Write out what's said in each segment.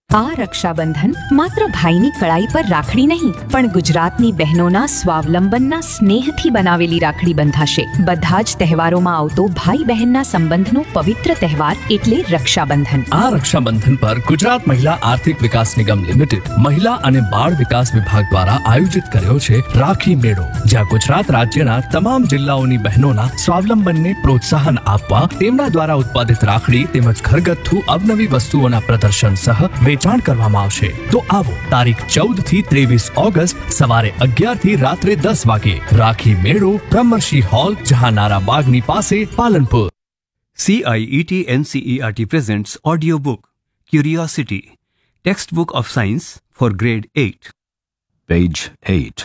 આ રક્ષાબંધન માત્ર ભાઈની કળાઈ પર રાખડી નહીં, પણ ગુજરાતની બહેનોના સ્વાવલંબનના સ્નેહથી બનાવેલી રાખડી બંધાશે. બધા જ તહેવારોમાં આવતો ભાઈ બહેનના સંબંધનો પવિત્ર તહેવાર એટલે રક્ષાબંધન. આ રક્ષાબંધન પર ગુજરાત મહિલા આર્થિક વિકાસ નિગમ લિમિટેડ મહિલા અને બાળ વિકાસ વિભાગ દ્વારા આયોજિત કર્યો છે રાખી મેળો, જ્યાં ગુજરાત રાજ્યના તમામ જિલ્લાઓની બહેનોના સ્વાવલંબનને પ્રોત્સાહન આપવા તેમના દ્વારા ઉત્પાદિત રાખડી તેમજ ઘરગથ્થુ અવનવી વસ્તુઓના પ્રદર્શન સહ વેચાણ કરવામાં આવશે. તો આવો તારીખ 14 થી 23 ઓગસ્ટ સવારે 11 થી રાત્રે 10 વાગે રાખી મેળો, બ્રહ્મર્ષિ હોલ, જહાનારા બાગની પાસે, Palanpur. CIET NCERT presents audiobook Curiosity, textbook of science for grade 8. Page 8.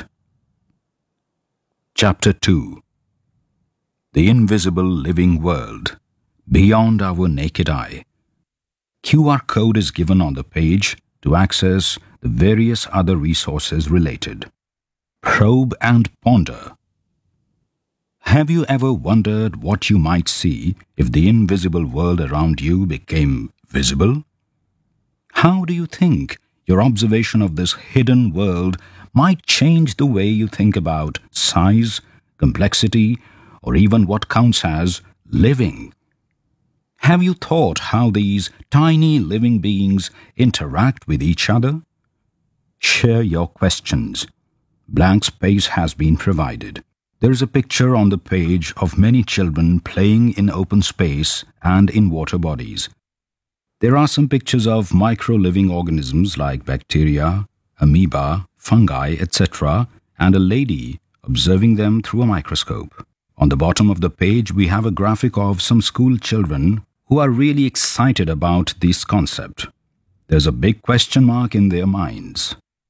Chapter 2. The Invisible Living World, Beyond Our Naked Eye. QR code is given on the page to access the various other resources related. Probe and ponder. Have you ever wondered what you might see if the invisible world around you became visible? How do you think your observation of this hidden world might change the way you think about size, complexity, or even what counts as living? Have you thought how these tiny living beings interact with each other? Share your questions. Blank space has been provided. There is a picture on the page of many children playing in open space and in water bodies. There are some pictures of micro-living organisms like bacteria, amoeba, fungi, etc., and a lady observing them through a microscope. On the bottom of the page, we have a graphic of some school children who are really excited about this concept. There's a big question mark in their minds.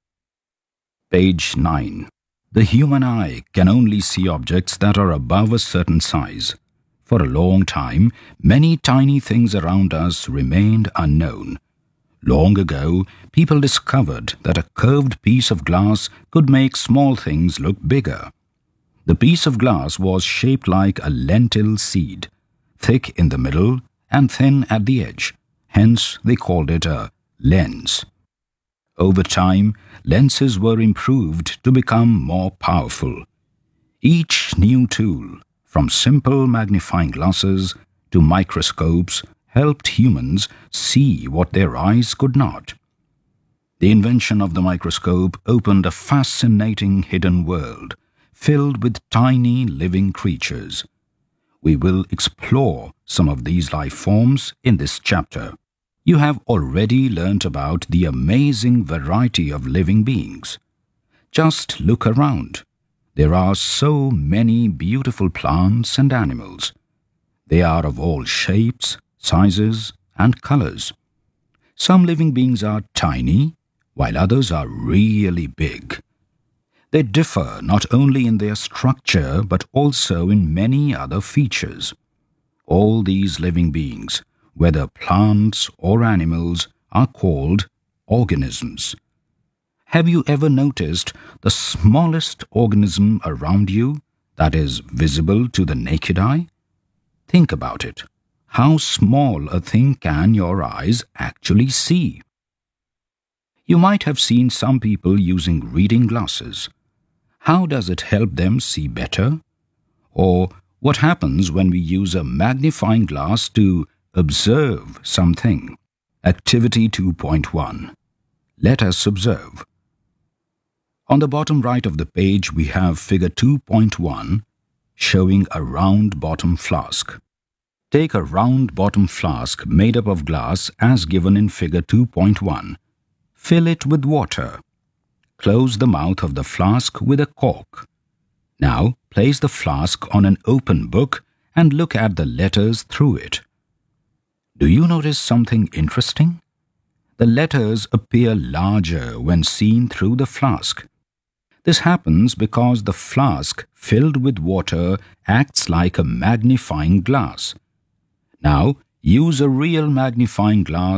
Page 9. The human eye can only see objects that are above a certain size. For a long time, many tiny things around us remained unknown. Long ago, people discovered that a curved piece of glass could make small things look bigger. The piece of glass was shaped like a lentil seed, thick in the middle and thin at the edge. Hence, they called it a lens. Over time, lenses were improved to become more powerful. Each new tool, from simple magnifying glasses to microscopes, helped humans see what their eyes could not. The invention of the microscope opened a fascinating hidden world, filled with tiny living creatures. We will explore some of these life forms in this chapter. You have already learnt about the amazing variety of living beings. Just look around. There are so many beautiful plants and animals. They are of all shapes, sizes, and colors. Some living beings are tiny, while others are really big. They differ not only in their structure but also in many other features. All these living beings, whether plants or animals, are called organisms. Have you ever noticed the smallest organism around you that is visible to the naked eye? Think about it. How small a thing can your eyes actually see? You might have seen some people using reading glasses. How does it help them see better? Or what happens when we use a magnifying glass to observe something? Activity 2.1. Let us observe. On the bottom right of the page, we have figure 2.1 showing a round bottom flask. Take a round bottom flask made up of glass as given in figure 2.1. Fill it with water. Close the mouth of the flask with a cork. Now, place the flask on an open book and look at the letters through it. Do you notice something interesting? The letters appear larger when seen through the flask. This happens because the flask filled with water acts like a magnifying glass. Now, use a real magnifying glass